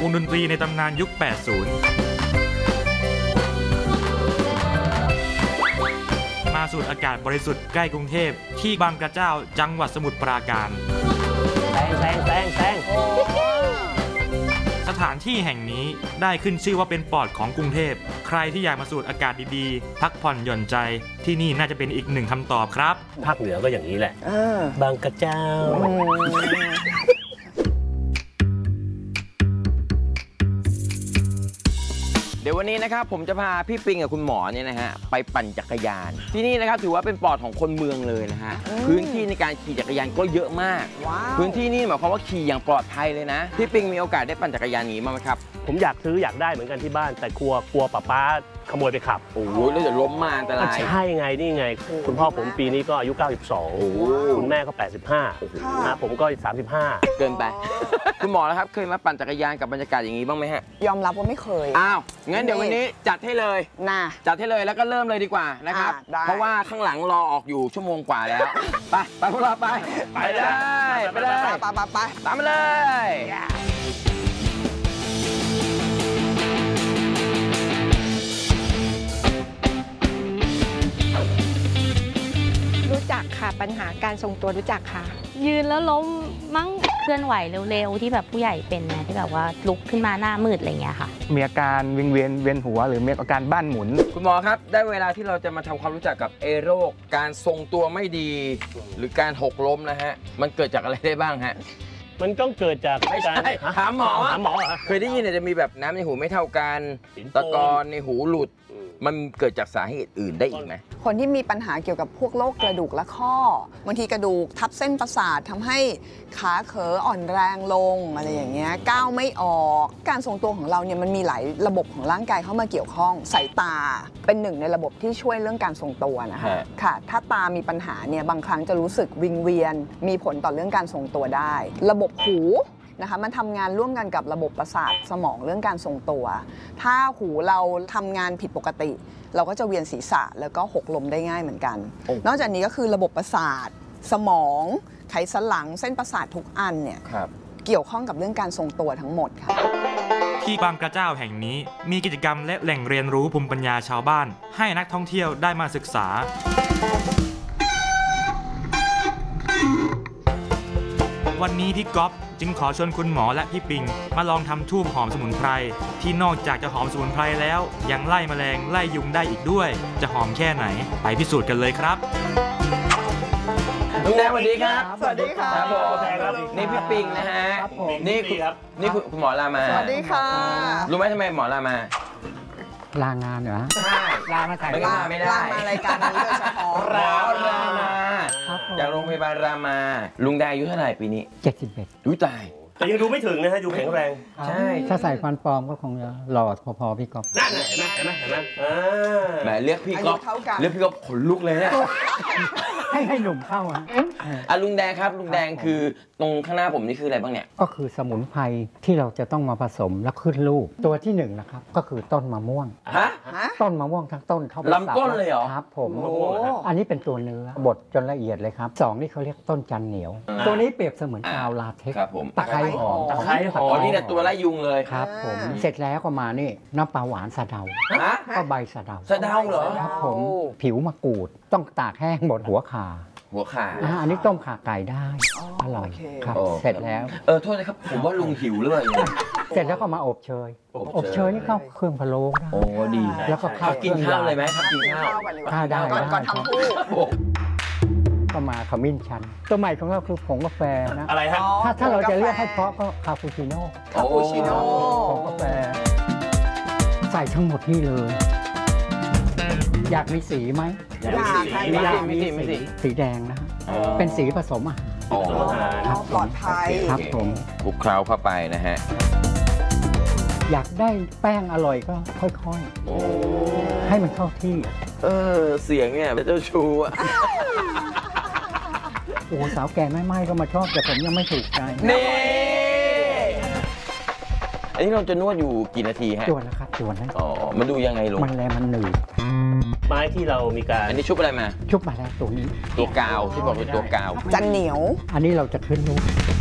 งดนตรีในตำนานยุค 80 มาสูดอากาศบริสุทธิ์ใกล้กรุงเทพที่บางกระเจ้าจังหวัดสมุทรปราการแซงสถานที่แห่งนี้ได้ขึ้นชื่อว่าเป็นปอดของกรุงเทพใครที่อยากมาสูดอากาศดีๆพักผ่อนหย่อนใจที่นี่น่าจะเป็นอีกหนึ่งคำตอบครับภาคเหนือก็อย่างนี้แหละบางกระเจ้าเดี๋ยววันนี้นะครับผมจะพาพี่ปิงกับคุณหมอเนี่ยนะฮะไปปั่นจักรยานที่นี่นะครับถือว่าเป็นปอดของคนเมืองเลยนะฮะพื้นที่ในการขี่จักรยานก็เยอะมากพื้นที่นี่หมายความว่าขี่อย่างปลอดภัยเลยนะพี่ปิงมีโอกาสได้ปั่นจักรยานนี้มั้ยครับผมอยากซื้ออยากได้เหมือนกันที่บ้านแต่กลัวป๊าขโมยไปขับโอ้ยแล้วจะล้มมาอันตรายใช่ไงนี่ไงคุณพ่อผมปีนี้ก็อายุ92คุณแม่ก็85ผมก็35 เกินไปคุณหมอแล้วครับเคยมาปั่นจักรยานกับบรรยากาศอย่างนี้บ้างไหมฮะยอมรับว่าไม่เคยอ้าวงั้นเดี๋ยววันนี้จัดให้เลยจัดให้เลยแล้วก็เริ่มเลยดีกว่านะครับเพราะว่าข้างหลังรอออกอยู่ชั่วโมงกว่าแล้วไปพวกเราไปได้ไปตามมาเลยรู้จักค่ะปัญหาการทรงตัวรู้จักค่ะยืนแล้วล้มมั้งเคลื่อนไหวเร็วๆที่แบบผู้ใหญ่เป็นนะที่แบบว่าลุกขึ้นมาหน้ามืดอะไรเงี้ยค่ะมีอาการวิงเวียนหัวหรือมีอาการบ้านหมุนคุณหมอครับได้เวลาที่เราจะมาทำความรู้จักกับโรคการทรงตัวไม่ดีหรือการหกล้มนะฮะมันเกิดจากอะไรได้บ้างฮะมันต้องเกิดจากการถามหมอเคยได้ยินจะมีแบบน้ำในหูไม่เท่ากันตะกอนในหูหลุดมันเกิดจากสาเหตุอื่นได้อีกไหมคนที่มีปัญหาเกี่ยวกับพวกโรคกระดูกและข้อบางทีกระดูกทับเส้นประสาททำให้ขาเขออ่อนแรงลงอะไรอย่างเงี้ยก้าวไม่ออกการทรงตัวของเราเนี่ยมันมีหลายระบบของร่างกายเข้ามาเกี่ยวข้องสายตาเป็นหนึ่งในระบบที่ช่วยเรื่องการทรงตัวนะคะค่ะถ้าตามีปัญหาเนี่ยบางครั้งจะรู้สึกวิงเวียนมีผลต่อเรื่องการทรงตัวได้ระบบหูนะคะมันทำงานร่วมกันกับระบบประสาทสมองเรื่องการทรงตัวถ้าหูเราทำงานผิดปกติเราก็จะเวียนศีรษะแล้วก็หกล้มได้ง่ายเหมือนกันนอกจากนี้ก็คือระบบประสาทสมองไขสันหลังเส้นประสาททุกอันเนี่ยเกี่ยวข้องกับเรื่องการทรงตัวทั้งหมดค่ะที่บางกระเจ้าแห่งนี้มีกิจกรรมและแหล่งเรียนรู้ภูมิปัญญาชาวบ้านให้นักท่องเที่ยวได้มาศึกษาวันนี้พี่ก๊อฟจึงขอชวนคุณหมอและพี่ปิงมาลองทำทูบหอมสมุนไพรที่นอกจากจะหอมสมุนไพรแล้วยังไล่แมลงไล่ยุงได้อีกด้วยจะหอมแค่ไหนไปพิสูจน์กันเลยครับลุงแดงสวัสดีครับสวัสดีค่ะนี่พี่ปิงนะฮะนี่คุณหมอรามาสวัสดีค่ะรู้ไหมทำไมหมอรามาลางานเหรอใช่ลามาถ่ายไม่ได้ลามารายการนี้โดยเฉพาะรามาจากโรงพยาบาลรามาลุงแดงอายุเท่าไหร่ปีนี้ 71 ดูตายแต่ยังดูไม่ถึงนะฮะดูแข็งแรงใช่ถ้าใส่ฟันปลอมก็คงจะหล่อพอพี่ก๊อฟนั่นเห็นไหมแหมเรียกพี่ก๊อฟขนลุกเลยเนี่ยให้หนุ่มเข้าลุงแดงครับลุงแดงคือตรงข้างหน้าผมนี่คืออะไรบ้างเนี่ยก็คือสมุนไพรที่เราจะต้องมาผสมแล้วขึ้นลูกตัวที่1นะครับก็คือต้นมะม่วงต้นมะม่วงทั้งต้นเข้าไปลำต้นเลยเหรอครับผมอันนี้เป็นตัวเนื้อบดจนละเอียดเลยครับ2นี่เขาเรียกต้นจันเหนียวตัวนี้เปรียบเสมือนกาวลาเท็กซ์ตะไคร้หอมนี่เนี่ยตัวไล่ยุงเลยครับผมเสร็จแล้วก็มานี่น้ำปลาหวานสะเดาก็ใบสะเดาเหรอครับผมผิวมะกรูดต้องตากแห้งหมดหัวขาอันนี้ต้มข่าไก่ได้อร่อยครับเสร็จแล้วโทษนะครับผมว่าลุงหิวหรือเปล่าเสร็จแล้วก็มาอบเชยนี่เข้าเครื่องพะโล้ได้โอ้ดีแล้วก็กินข้าวเลยไหมครับกินข้าวได้ก่อนทำคู่ก็มาขมิ้นชันตัวใหม่ของเราคือผงกาแฟนะอะไรฮะถ้าเราจะเรียกให้เพราะก็คาปูชิโน่ผงกาแฟใส่ทั้งหมดนี่เลยอยากมีสีไหมมีสีแดงนะเป็นสีผสมอาหารปลอดภัยครับผมคลุกเคล้าเข้าไปนะฮะอยากได้แป้งอร่อยก็ค่อยๆให้มันเข้าที่เสียงเนี่ยเป็นเจ้าชู้โอ้สาวแก่ไม่ก็มาชอบแต่ผมยังไม่ถูกใจนี่อันนี้เราจะนวดอยู่กี่นาทีฮะจวนแล้วครับจวนแล้วมันดูยังไงลุงมันแรงมันหนืดไม้ที่เรามีการอันนี้ชุบอะไรมาชุบมาแล้วตัวนี้ตัวกาวที่บอกเป็นตัวกาวจันเหนียวอันนี้เราจะขึ้นลูก